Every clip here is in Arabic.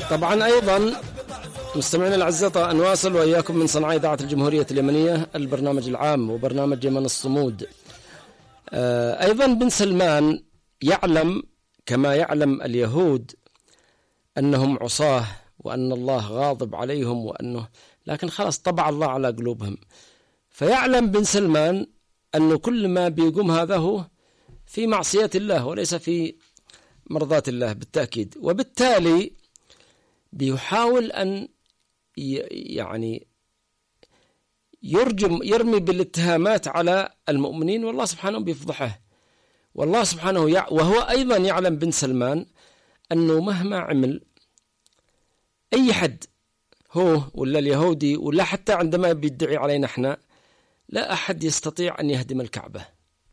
طبعا أيضا مستمعينا الأعزاء نواصل وإياكم من صنعاء إذاعة الجمهورية اليمنية البرنامج العام وبرنامج يمن الصمود. أيضا بن سلمان يعلم كما يعلم اليهود أنهم عصاه وأن الله غاضب عليهم لكن خلاص طبع الله على قلوبهم، فيعلم بن سلمان أنه كل ما بيقوم هذا هو في معصية الله وليس في مرضاة الله بالتأكيد، وبالتالي بيحاول أن يعني يرمي بالاتهامات على المؤمنين، والله سبحانه بيفضحه. والله سبحانه وهو أيضا يعلم بن سلمان أنه مهما عمل أي حد هو ولا اليهودي ولا حتى عندما بيدعي علينا احنا، لا أحد يستطيع أن يهدم الكعبة.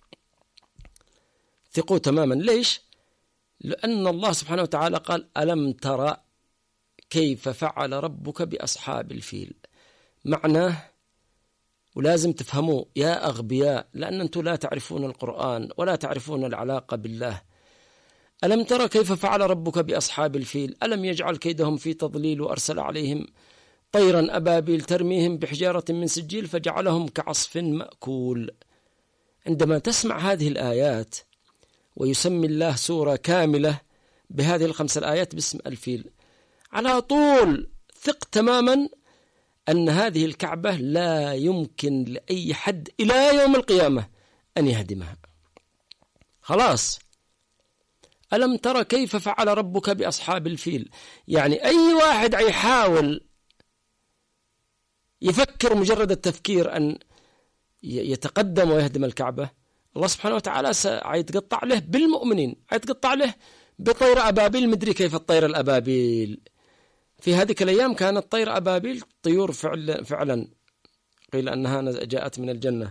ثقوا تماما. ليش؟ لأن الله سبحانه وتعالى قال ألم ترى كيف فعل ربك بأصحاب الفيل. معناه ولازم تفهموا يا أغبياء، لأن أنتم لا تعرفون القرآن ولا تعرفون العلاقة بالله. ألم ترى كيف فعل ربك بأصحاب الفيل ألم يجعل كيدهم في تضليل وأرسل عليهم طيرا أبابيل ترميهم بحجارة من سجيل فجعلهم كعصف مأكول. عندما تسمع هذه الآيات ويسمي الله سورة كاملة بهذه ال5 الآيات باسم الفيل، على طول ثق تماما أن هذه الكعبة لا يمكن لأي حد إلى يوم القيامة أن يهدمها. خلاص. ألم ترى كيف فعل ربك بأصحاب الفيل، يعني أي واحد يحاول يفكر مجرد التفكير أن يتقدم ويهدم الكعبة، الله سبحانه وتعالى سيتقطع له بالمؤمنين، يتقطع له بطير أبابيل. مدري كيف الطير الأبابيل في هذه الأيام كانت طير أبابيل طيور فعلا قيل أنها جاءت من الجنة.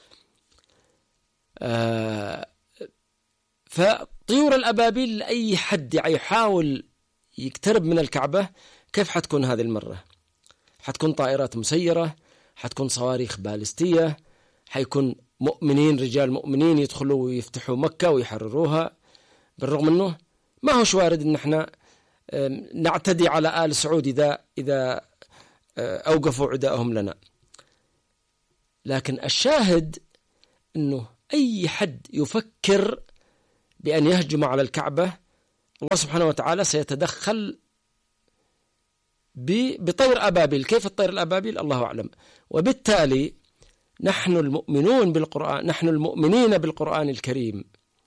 فطيور الأبابيل لأي حد يحاول يقترب من الكعبة كيف حتكون هذه المرة؟ حتكون طائرات مسيرة، حتكون صواريخ باليستية، حيكون مؤمنين رجال مؤمنين يدخلوا ويفتحوا مكة ويحرروها. بالرغم أنه ما هوش وارد أن احنا نعتدي على آل سعود إذا أوقفوا عداءهم لنا، لكن الشاهد أنه أي حد يفكر بأن يهجم على الكعبة الله سبحانه وتعالى سيتدخل بطير أبابيل. كيف الطير الأبابيل الله أعلم. وبالتالي نحن المؤمنين بالقرآن الكريم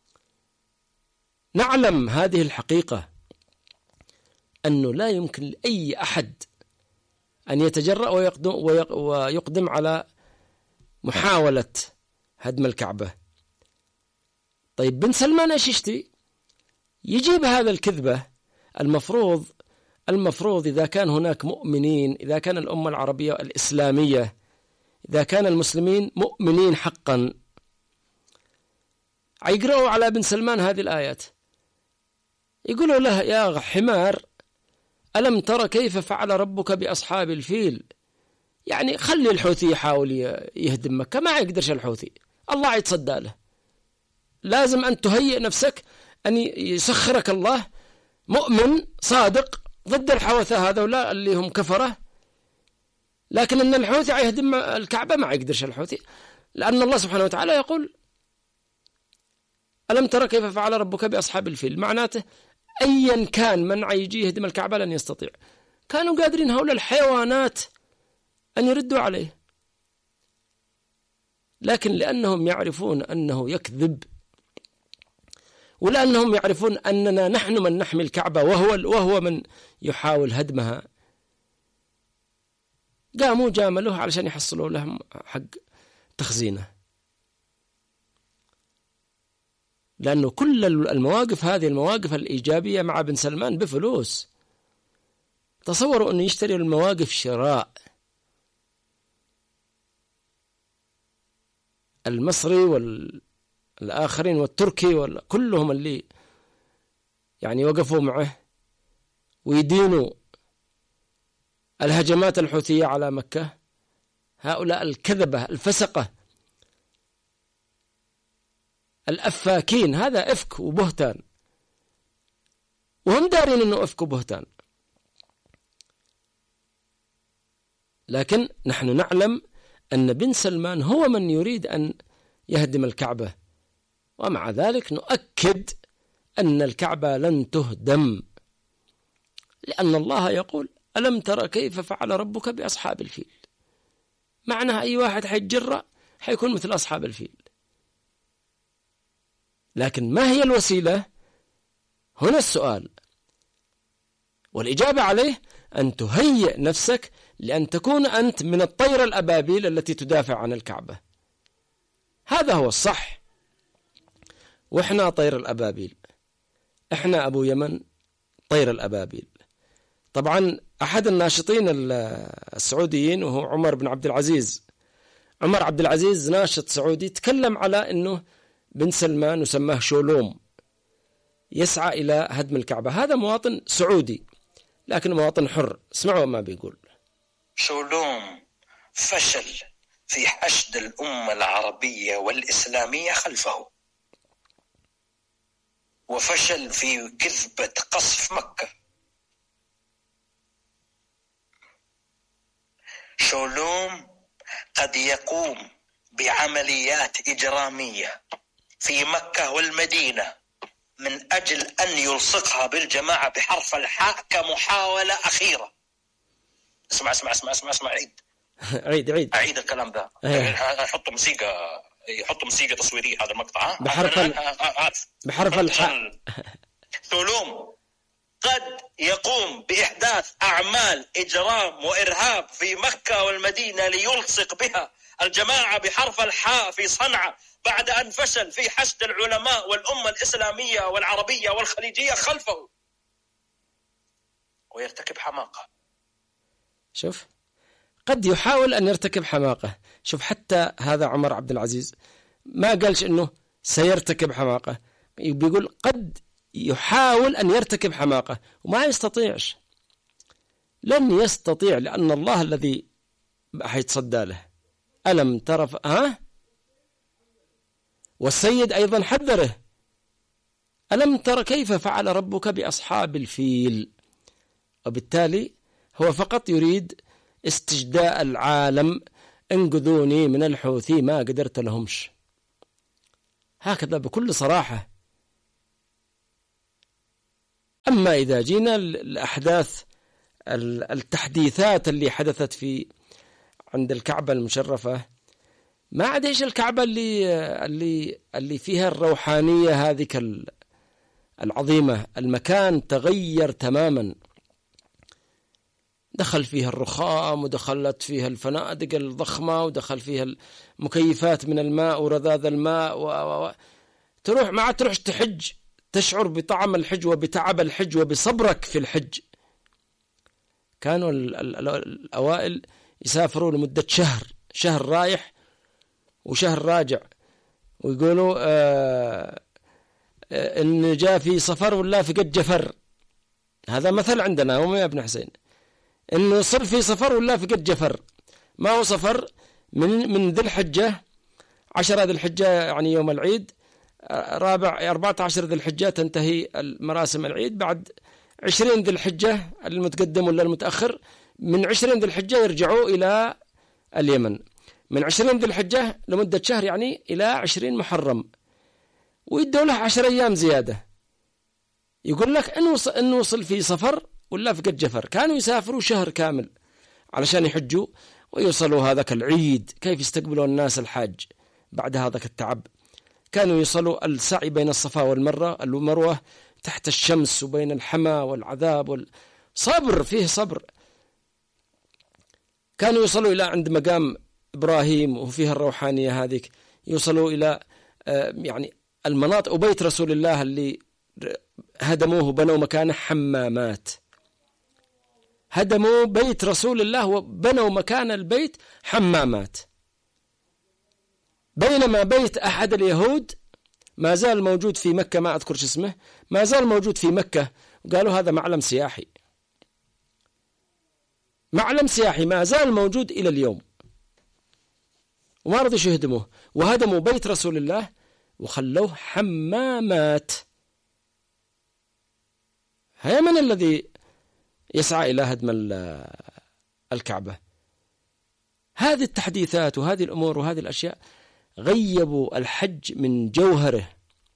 نعلم هذه الحقيقة، أنه لا يمكن لأي أحد أن يتجرأ ويقدم على محاولة هدم الكعبة. طيب بن سلمان ايش يشتي؟ يجيب هذا الكذبة. المفروض إذا كان هناك مؤمنين، إذا كان الأمة العربية الإسلامية، إذا كان المسلمين مؤمنين حقا، يقرأوا على بن سلمان هذه الآيات، يقولوا له يا حمار ألم ترى كيف فعل ربك بأصحاب الفيل. يعني خلي الحوثي يحاول يهدم مكة، ما يقدرش الحوثي، الله يتصدى له. لازم أن تهيئ نفسك أن يسخرك الله مؤمن صادق ضد الحوثة هذولا اللي هم كفرة، لكن أن الحوثي يهدم الكعبة ما يقدرش الحوثي، لأن الله سبحانه وتعالى يقول ألم ترى كيف فعل ربك بأصحاب الفيل. معناته أيا كان من يجي يهدم الكعبة لن يستطيع. كانوا قادرين هؤلاء الحيوانات أن يردوا عليه، لكن لأنهم يعرفون أنه يكذب، ولأنهم يعرفون أننا نحن من نحمي الكعبة وهو من يحاول هدمها، قاموا جاملوه علشان يحصلوا لهم حق تخزينه. لأنه كل المواقف هذه المواقف الإيجابية مع بن سلمان بفلوس. تصوروا أنه يشتري المواقف شراء. المصري والآخرين والتركي كلهم اللي يعني وقفوا معه ويدينوا الهجمات الحوثية على مكة، هؤلاء الكذبة الفسقة الأفاكين، هذا إفك وبهتان، وهم دارين أنه إفك وبهتان. لكن نحن نعلم أن بن سلمان هو من يريد أن يهدم الكعبة، ومع ذلك نؤكد أن الكعبة لن تهدم، لأن الله يقول ألم ترى كيف فعل ربك بأصحاب الفيل. معناها أي واحد حيتجرأ حيكون مثل أصحاب الفيل. لكن ما هي الوسيلة؟ هنا السؤال، والإجابة عليه أن تهيئ نفسك لأن تكون أنت من الطير الأبابيل التي تدافع عن الكعبة. هذا هو الصح. وإحنا طير الأبابيل، إحنا أبو يمن طير الأبابيل. طبعا أحد الناشطين السعوديين وهو عمر بن عبد العزيز، عمر عبد العزيز ناشط سعودي، تكلم على أنه بن سلمان وسماه شولوم يسعى إلى هدم الكعبة. هذا مواطن سعودي لكن مواطن حر. اسمعوا ما بيقول. شولوم فشل في حشد الأمة العربية والإسلامية خلفه، وفشل في كذبة قصف مكة. شولوم قد يقوم بعمليات إجرامية في مكة والمدينة من أجل أن يلصقها بالجماعة بحرف الحاء كمحاولة أخيرة. اسمع اسمع اسمع اسمع اسمع عيد أعيد الكلام ده. يحطوا موسيقى تصويرية هذا المقطع بحرف الحاء. شولوم قد يقوم بإحداث أعمال إجرام وإرهاب في مكة والمدينة ليلصق بها الجماعة بحرف الحاء في صنعاء بعد أن فشل في حشد العلماء والأمة الإسلامية والعربية والخليجية خلفه، ويرتكب حماقة. شوف، قد يحاول أن يرتكب حماقة. شوف، حتى هذا عمر عبد العزيز ما قالش أنه سيرتكب حماقة، بيقول قد يحاول أن يرتكب حماقة، وما يستطيعش، لن يستطيع، لأن الله الذي حيتصدى له. ألم ترى والسيد أيضا حذره، ألم ترى كيف فعل ربك بأصحاب الفيل. وبالتالي هو فقط يريد استجداء العالم. انقذوني من الحوثي ما قدرت لهمش، هكذا بكل صراحة. أما إذا جينا الأحداث التحديثات اللي حدثت عند الكعبة المشرفة، ما عاد إيش الكعبة اللي فيها الروحانية هذه العظيمة. المكان تغير تماما، دخل فيها الرخام، ودخلت فيها الفنادق الضخمة، ودخل فيها المكيفات من الماء ورذاذ الماء تروح ما عاد تروح تحج تشعر بطعم الحج وبتعب الحج وبصبرك في الحج. كانوا الأوائل يسافروا لمدة شهر رايح وشهر راجع، ويقولوا إن جاء في صفر ولا في قد جفر. هذا مثل عندنا هم يا ابن حسين، إنه صل في صفر ولا في قد جفر. ما هو صفر؟ من ذي الحجة 10 ذي الحجة يعني يوم العيد، 14 ذي الحجة تنتهي المراسم العيد، بعد 20 ذي الحجة المتقدم ولا المتأخر، من 20 ذي الحجة يرجعوا إلى اليمن، من 20 ذي الحجة لمدة شهر يعني إلى 20 محرم، ويدوا له 10 أيام زيادة. يقول لك إنه وصل في صفر ولا في قد جفر. كانوا يسافروا شهر كامل علشان يحجوا ويوصلوا هذاك العيد. كيف يستقبلوا الناس الحاج بعد هذاك التعب؟ كانوا يصلوا السعي بين الصفا والمروة تحت الشمس، وبين الحمى والعذاب والصبر، فيه صبر. كانوا يوصلوا إلى عند مقام إبراهيم وفيها الروحانية هذيك، يوصلوا إلى يعني المناطق، وبيت رسول الله اللي هدموه وبنوا مكانه حمامات. هدموا بيت رسول الله وبنوا مكان البيت حمامات، بينما بيت أحد اليهود ما زال موجود في مكة، ما أذكر اسمه، ما زال موجود في مكة، وقالوا هذا معلم سياحي، معلم سياحي ما زال موجود إلى اليوم، وما رضيش يهدموه، وهدموا بيت رسول الله وخلوه حمامات. هيا من الذي يسعى إلى هدم الكعبة؟ هذه التحديثات وهذه الأمور وهذه الأشياء غيبوا الحج من جوهره،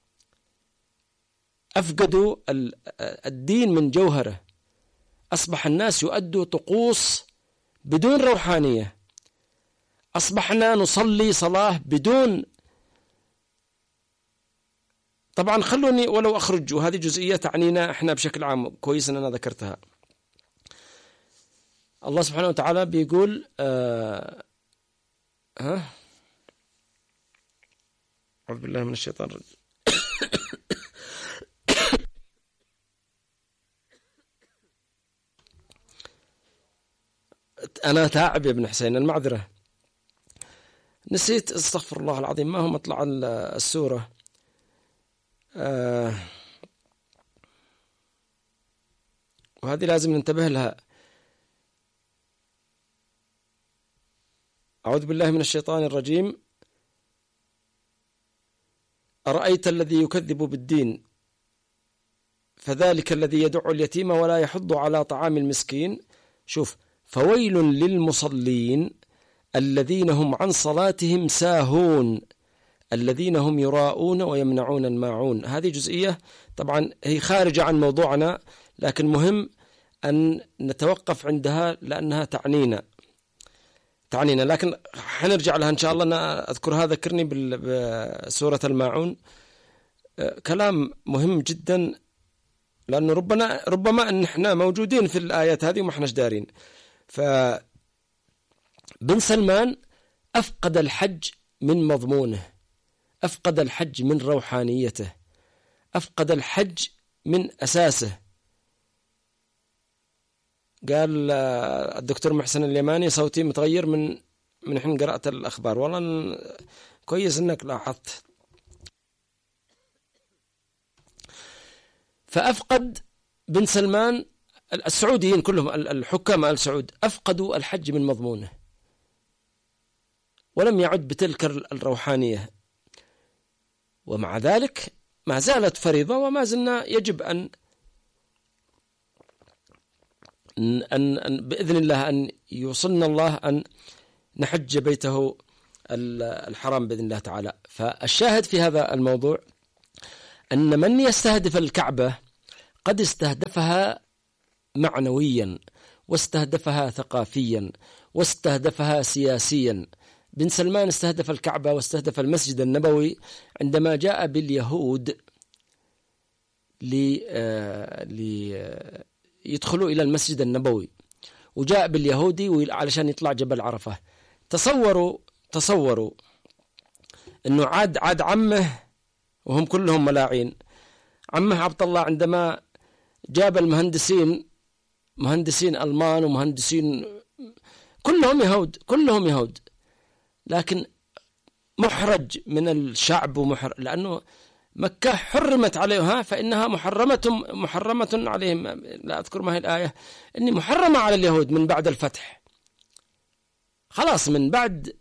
أفقدوا الدين من جوهره. أصبح الناس يؤدوا طقوس بدون روحانية، أصبحنا نصلي صلاة بدون. طبعا خلوني ولو أخرج، وهذه جزئية تعنينا إحنا بشكل عام، كويس أن أنا ذكرتها. الله سبحانه وتعالى بيقول أعوذ بالله من الشيطان الرجيم. أنا تعب يا ابن حسين، المعذرة، نسيت، استغفر الله العظيم، ما هو مطلع السورة. وهذه لازم ننتبه لها. أعوذ بالله من الشيطان الرجيم. أرأيت الذي يكذب بالدين فذلك الذي يدع اليتيم ولا يحض على طعام المسكين. شوف، فويل للمصلين الذين هم عن صلاتهم ساهون الذين هم يراءون ويمنعون الماعون. هذه جزئية طبعا هي خارجة عن موضوعنا، لكن مهم أن نتوقف عندها لأنها تعنينا، لكن حنرجع لها إن شاء الله. أنا أذكرها، ذكرني بسورة الماعون، كلام مهم جدا، لأنه ربما أن احنا موجودين في الآيات هذه وما احناش دارين. فبن سلمان أفقد الحج من مضمونه، أفقد الحج من روحانيته، أفقد الحج من أساسه. قال الدكتور محسن اليماني: صوتي متغير من حين قرأت الأخبار. والله كويس أنك لاحظت. فأفقد بن سلمان، السعوديين كلهم، الحكام آل سعود، أفقدوا الحج من مضمونه، ولم يعد بتلك الروحانية. ومع ذلك ما زالت فريضة، وما زلنا يجب أن بإذن الله أن يوصلنا الله أن نحج بيته الحرام بإذن الله تعالى. فالشاهد في هذا الموضوع أن من يستهدف الكعبة قد استهدفها معنويا، واستهدفها ثقافيا، واستهدفها سياسيا. بن سلمان استهدف الكعبة واستهدف المسجد النبوي عندما جاء باليهود يدخلوا إلى المسجد النبوي، وجاء باليهودي علشان يطلع جبل عرفة. تصوروا أنه عاد عمه، وهم كلهم ملاعين، عمه عبد الله عندما جاب المهندسين، مهندسين ألمان ومهندسين كلهم يهود، لكن محرج من الشعب، لأنه مكة حرمت عليها، فإنها محرمة عليهم. لا أذكر ما هي الآية، إني محرمة على اليهود من بعد الفتح، خلاص من بعد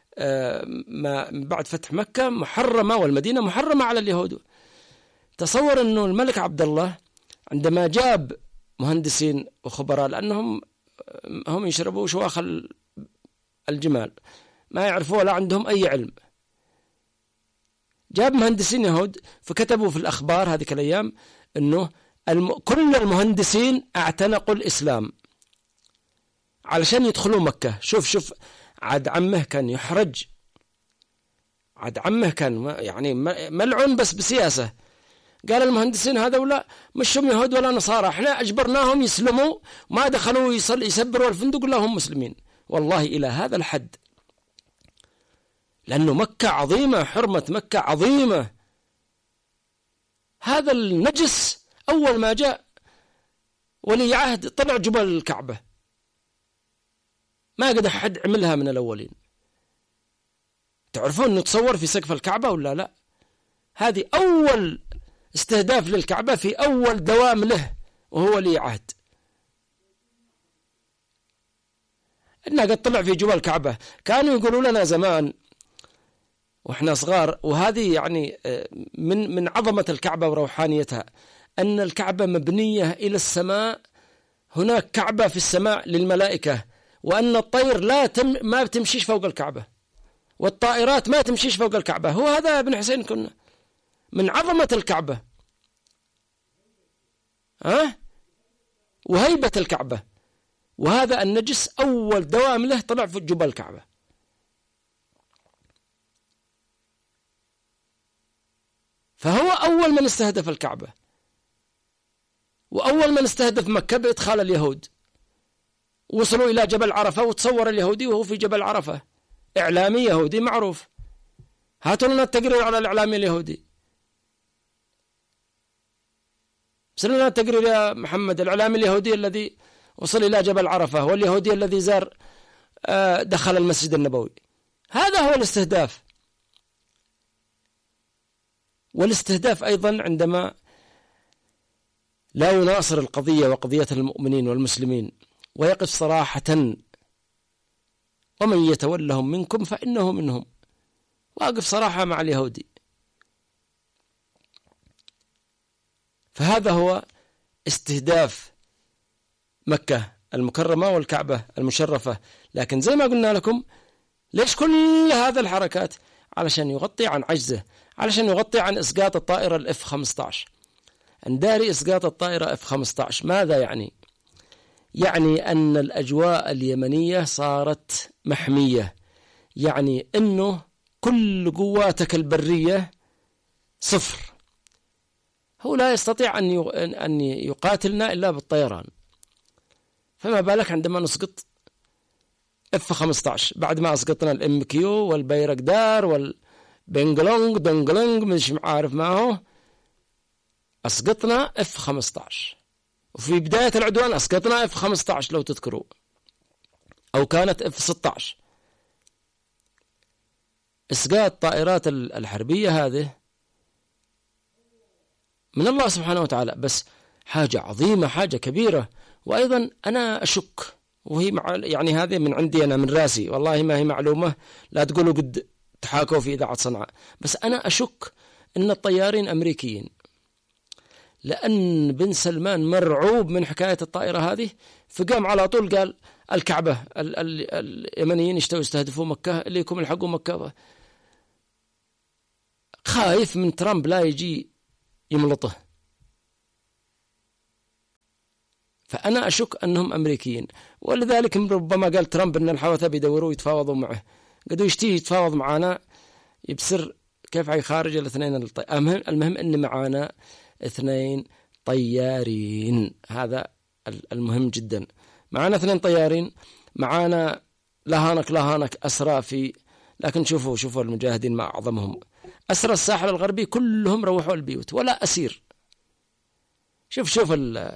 فتح مكة محرمة، والمدينة محرمة على اليهود. تصور أنه الملك عبد الله عندما جاب مهندسين وخبراء، لأنهم هم يشربوا شواخ الجمال، ما يعرفوا ولا عندهم أي علم، جاب مهندسين يهود، فكتبوا في الأخبار هذه الأيام أنه كل المهندسين اعتنقوا الإسلام علشان يدخلوا مكة. شوف عاد عمه كان يحرج، عاد عمه كان يعني ملعون بس بسياسة. قال المهندسين هذولا مش هم يهود ولا نصارى، احنا أجبرناهم يسلموا، ما دخلوا يسبروا الفندق ولا هم مسلمين. والله إلى هذا الحد، لأنه مكة عظيمة، حرمة مكة عظيمة. هذا النجس أول ما جاء ولي عهد طلع جبل الكعبة، ما قد أحد عملها من الأولين. تعرفون نتصور في سقف الكعبة ولا لا؟ هذه أول استهداف للكعبة في أول دوام له، وهو ولي عهد، إنه قد طلع في جبل الكعبة. كانوا يقولوا لنا زمان وإحنا صغار، وهذه يعني من عظمة الكعبة وروحانيتها، أن الكعبة مبنية إلى السماء، هناك كعبة في السماء للملائكة، وأن الطير ما بتمشيش فوق الكعبة، والطائرات ما تمشيش فوق الكعبة. هو هذا يا ابن حسين كنا من عظمة الكعبة وهيبة الكعبة. وهذا النجس أول دوام له طلع في جبل الكعبة. فهو أول من استهدف الكعبة، وأول من استهدف مكة بإدخال اليهود. وصلوا إلى جبل عرفة، وتصور اليهودي وهو في جبل عرفة، إعلامي يهودي معروف. هاتوا لنا التقرير على الإعلامي اليهودي، ارسل لنا التقرير يا محمد، الإعلامي اليهودي الذي وصل إلى جبل عرفة، واليهودي الذي زار دخل المسجد النبوي. هذا هو الاستهداف. والاستهداف أيضا عندما لا يناصر القضية وقضية المؤمنين والمسلمين ويقف صراحة: ومن يتولهم منكم فإنه منهم. واقف صراحة مع اليهودي. فهذا هو استهداف مكة المكرمة والكعبة المشرفة. لكن زي ما قلنا لكم، ليش كل هذا الحركات؟ علشان يغطي عن عجزه، علشان يغطي عن إسقاط الطائرة الإف 15. انداري إسقاط الطائرة إف 15 ماذا يعني؟ يعني أن الأجواء اليمنية صارت محمية، يعني أنه كل قواتك البرية صفر. هو لا يستطيع أن يقاتلنا إلا بالطيران، فما بالك عندما نسقط إف 15 بعد ما أسقطنا الإم كيو والبيرقدار والبنجلونج دونجلونج مش عارف ما هو. أسقطنا إف 15، وفي بداية العدوان أسقطنا إف 15 لو تذكروا، أو كانت إف 16. إسقاط الطائرات الحربية هذه من الله سبحانه وتعالى، بس حاجة عظيمة، حاجة كبيرة. وأيضا أنا أشك، وهي يعني هذه من عندي أنا من راسي، والله ما هي معلومة، لا تقولوا قد تحاكوا في إذاعة صنعاء، بس أنا أشك أن الطيارين أمريكيين، لأن بن سلمان مرعوب من حكاية الطائرة هذه، فقام على طول قال الكعبة، اليمنيين يشتوا يستهدفوا مكة، اللي يكون يلحقوا مكة. خايف من ترامب لا يجي يملطه. فأنا أشك أنهم أمريكيين، ولذلك ربما قال ترامب أن الحوثة بيدوروا يتفاوضوا معه، قدوا يشتي يتفاوض معنا يبصر كيف حيخارج الاثنين المهم أن معنا 2 طيارين. هذا المهم جدا. معنا 2 طيارين، معنا لهانك أسرى في، لكن شوفوا المجاهدين ما أعظمهم. أسرى الساحل الغربي كلهم روحوا البيوت ولا أسير. شوف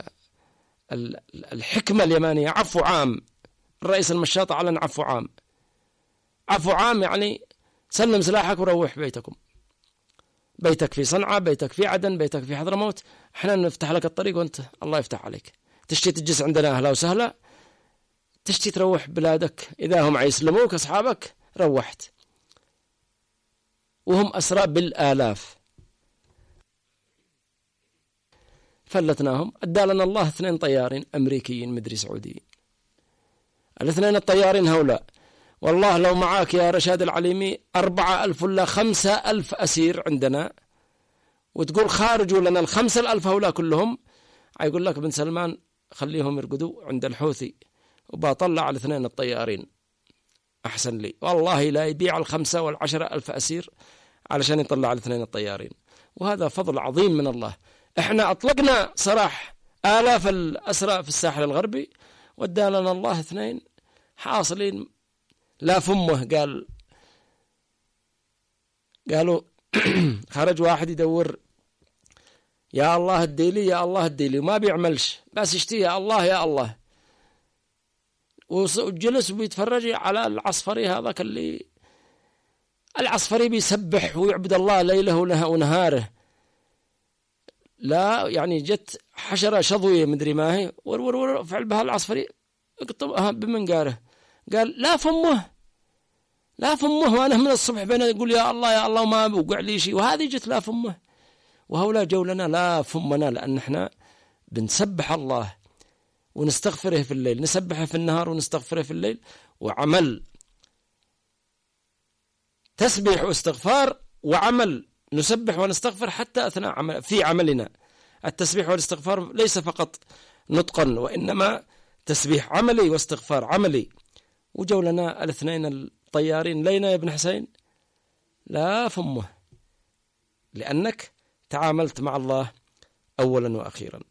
الحكمة اليمانية. عفو عام، الرئيس المشاط أعلن عفو عام، يعني سلم سلاحك وروح بيتكم، بيتك في صنعاء، بيتك في عدن، بيتك في حضرموت، احنا نفتح لك الطريق وانت الله يفتح عليك. تشتي تجلس عندنا أهلا وسهلا، تشتي تروح بلادك، إذا هم عيسلموك أصحابك روحت. وهم أسرى بالآلاف. فلتناهم. أدالنا الله 2 طيارين أمريكيين مدري سعوديين. 2 الطيارين هؤلاء والله لو معاك يا رشاد العليمي 4000 ولا 5000 أسير عندنا، وتقول خارجوا لنا 5000 هؤلاء كلهم، يقول لك بن سلمان خليهم يرقدوا عند الحوثي، وبطلع على 2 الطيارين أحسن لي. والله لا يبيع 5 و10,000 أسير علشان يطلع على 2 الطيارين. وهذا فضل عظيم من الله. احنا أطلقنا سراح آلاف الأسرى في الساحل الغربي، ودالنا الله 2 حاصلين لا فمه. قالوا خرج واحد يدور يا الله الديلي يا الله الديلي، وما بيعملش، بس يشتي يا الله يا الله، وجلس وبيتفرج على العصفري هذاك اللي العصفري بيسبح ويعبد الله ليله ونهاره. لا يعني جت حشرة شظوية مدري ما هي ور فعل بها العصفري اقطبها بمنقاره، قال لا فمه وانا من الصبح بين يقول يا الله يا الله وما بوقع لي شيء، وهذه جت لا فمه. وهؤلاء جولنا لا فمنا، لأن احنا بنسبح الله ونستغفره في الليل، نسبحه في النهار ونستغفره في الليل. وعمل تسبيح واستغفار، وعمل نسبح ونستغفر حتى أثناء في عملنا. التسبيح والاستغفار ليس فقط نطقا، وإنما تسبيح عملي واستغفار عملي. وجولنا الاثنين الطيارين لينا يا ابن حسين لا فمه، لأنك تعاملت مع الله أولا وأخيرا.